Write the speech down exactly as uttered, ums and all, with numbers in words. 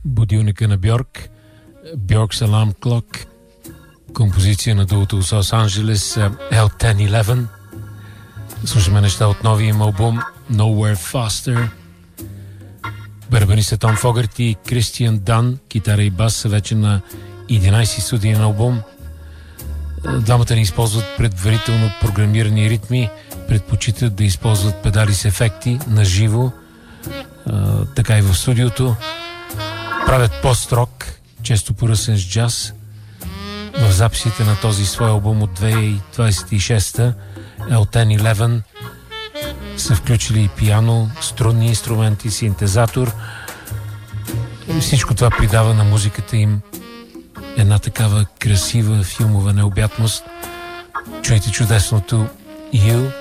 будилника на Бьорк, Bjork's Alarm Clock, композиция на дуото от Лос-Анджелес L ten eleven. Слушаме неща от новия им албум Nowhere Faster. Барабанистът Том Фогърти и Кристиан Дан, китара и бас, са вече на единайсети студиен албум. Двамата не използват предварително програмирани ритми, предпочитат да използват педали с ефекти на живо, така и в студиото. Правят пост-рок, често поръсен с джаз. В записите на този свой албум от две хиляди двайсет и шеста L ten eleven са включили пиано, струнни инструменти, синтезатор. Всичко това придава на музиката им една такава красива филмова необятност. Чуйте чудесното You